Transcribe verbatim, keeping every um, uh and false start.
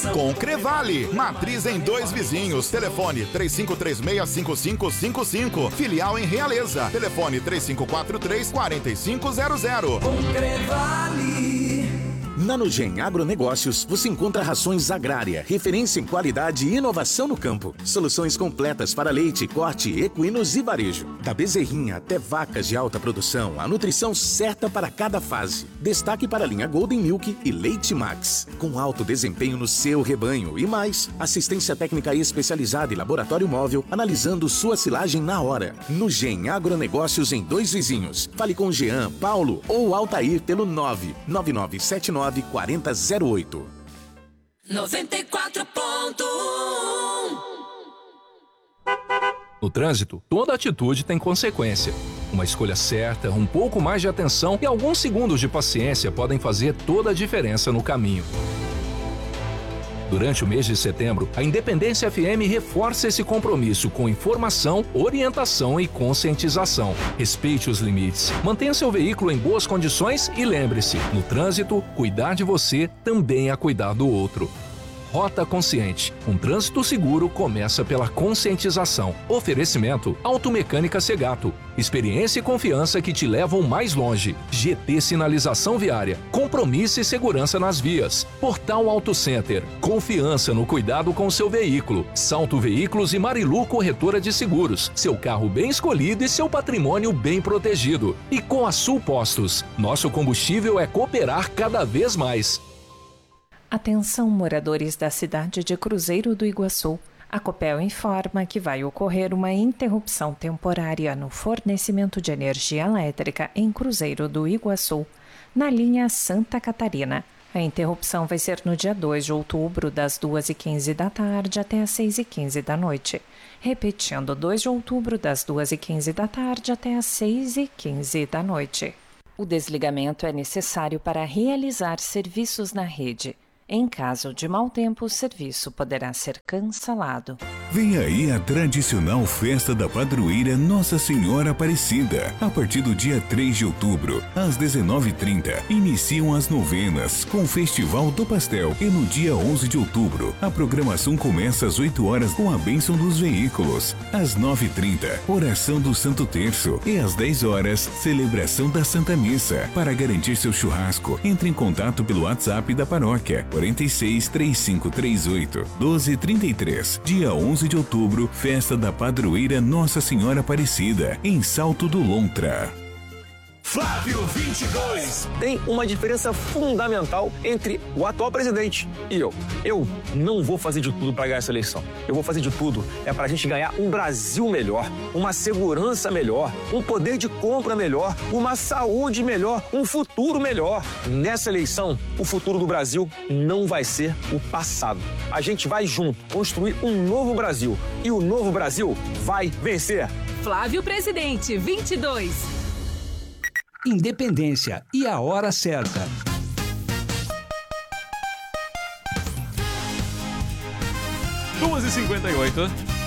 Com Crevale, matriz em Dois Vizinhos. Telefone três cinco três seis, cinco cinco cinco cinco. Filial em Realeza. Telefone três cinco quatro três, quatro cinco zero zero. Com Crevale. Na Nugem Agronegócios, você encontra rações agrária, referência em qualidade e inovação no campo. Soluções completas para leite, corte, equinos e varejo. Da bezerrinha até vacas de alta produção, a nutrição certa para cada fase. Destaque para a linha Golden Milk e Leite Max. Com alto desempenho no seu rebanho e mais, assistência técnica especializada e laboratório móvel, analisando sua silagem na hora. Nugem Agronegócios em Dois Vizinhos. Fale com Jean, Paulo ou Altair pelo nove nove nove sete nove quatro zero zero oito. noventa e quatro ponto um. No trânsito, toda atitude tem consequência. Uma escolha certa, um pouco mais de atenção e alguns segundos de paciência podem fazer toda a diferença no caminho. Durante o mês de setembro, a Independência F M reforça esse compromisso com informação, orientação e conscientização. Respeite os limites, mantenha seu veículo em boas condições e lembre-se, no trânsito, cuidar de você também é cuidar do outro. Rota Consciente. Um trânsito seguro começa pela conscientização. Oferecimento Automecânica Segato. Experiência e confiança que te levam mais longe. G T Sinalização Viária. Compromisso e segurança nas vias. Portal Auto Center. Confiança no cuidado com seu veículo. Salto Veículos e Marilu Corretora de Seguros. Seu carro bem escolhido e seu patrimônio bem protegido. E com a Sul Postos. Nosso combustível é cooperar cada vez mais. Atenção, moradores da cidade de Cruzeiro do Iguaçu. A Copel informa que vai ocorrer uma interrupção temporária no fornecimento de energia elétrica em Cruzeiro do Iguaçu, na linha Santa Catarina. A interrupção vai ser no dia dois de outubro, das duas e quinze da tarde até as seis e quinze da noite. Repetindo, dois de outubro, das duas e quinze da tarde até as seis e quinze da noite. O desligamento é necessário para realizar serviços na rede. Em caso de mau tempo, o serviço poderá ser cancelado. Vem aí a tradicional festa da padroeira Nossa Senhora Aparecida. A partir do dia três de outubro, às dezenove e trinta, iniciam as novenas com o Festival do Pastel. E no dia onze de outubro, a programação começa às oito horas com a bênção dos veículos. Às nove e trinta, oração do Santo Terço. E às dez horas, celebração da Santa Missa. Para garantir seu churrasco, entre em contato pelo WhatsApp da paróquia. quarenta e seis, trinta e cinco, trinta e oito, doze, trinta e três. Dia onze de outubro, festa da padroeira Nossa Senhora Aparecida, em Salto do Lontra. Flávio vinte e dois. Tem uma diferença fundamental entre o atual presidente e eu. Eu não vou fazer de tudo para ganhar essa eleição. Eu vou fazer de tudo é para a gente ganhar um Brasil melhor, uma segurança melhor, um poder de compra melhor, uma saúde melhor, um futuro melhor. Nessa eleição, o futuro do Brasil não vai ser o passado. A gente vai junto construir um novo Brasil e o novo Brasil vai vencer. Flávio Presidente, vinte e dois. Independência e a hora certa. duas e cinquenta e oito.